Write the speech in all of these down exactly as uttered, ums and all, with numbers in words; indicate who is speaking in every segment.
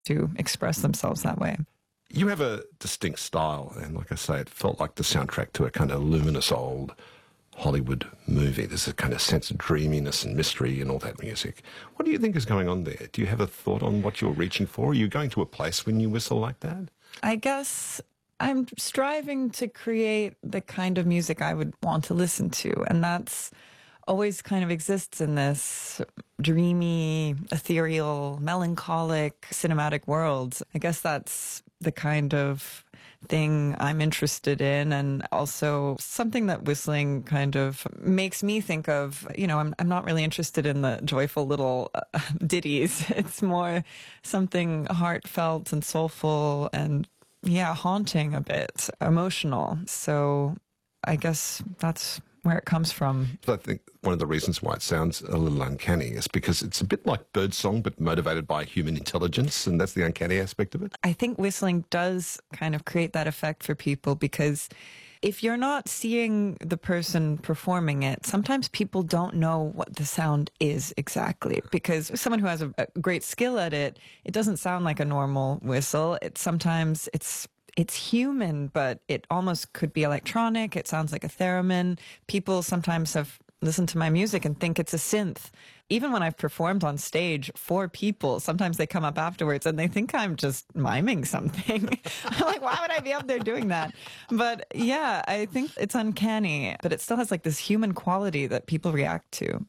Speaker 1: to express themselves that way.
Speaker 2: You have a distinct style, and like I say, it felt like the soundtrack to a kind of luminous old Hollywood movie. There's a kind of sense of dreaminess and mystery and all that music. What do you think is going on there? Do you have a thought on what you're reaching for? Are you going to a place when you whistle like that?
Speaker 1: I guess I'm striving to create the kind of music I would want to listen to, and that's always kind of exists in this dreamy, ethereal, melancholic, cinematic world. I guess that's the kind of thing I'm interested in, and also something that whistling kind of makes me think of. You know, I'm I'm not really interested in the joyful little uh, ditties. It's more something heartfelt and soulful and, yeah, haunting a bit, emotional. So I guess that's where it comes from.
Speaker 2: I think one of the reasons why it sounds a little uncanny is because it's a bit like birdsong, but motivated by human intelligence, and that's the uncanny aspect of it.
Speaker 1: I think whistling does kind of create that effect for people, because if you're not seeing the person performing it, sometimes people don't know what the sound is exactly, because someone who has a, a great skill at it, it doesn't sound like a normal whistle. It sometimes it's It's human, but it almost could be electronic. It sounds like a theremin. People sometimes have listened to my music and think it's a synth. Even when I've performed on stage for people, sometimes they come up afterwards and they think I'm just miming something. I'm like, why would I be up there doing that? But yeah, I think it's uncanny, but it still has like this human quality that people react to.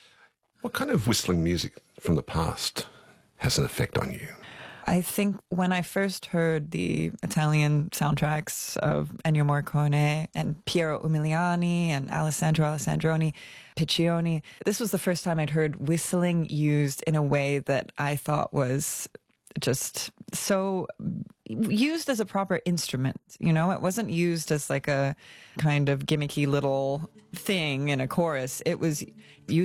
Speaker 2: What kind of whistling music from the past has an effect on you?
Speaker 1: I think when I first heard the Italian soundtracks of Ennio Morricone and Piero Umiliani and Alessandro Alessandroni, Piccioni, this was the first time I'd heard whistling used in a way that I thought was just so used as a proper instrument. You know, it wasn't used as like a kind of gimmicky little thing in a chorus. It was used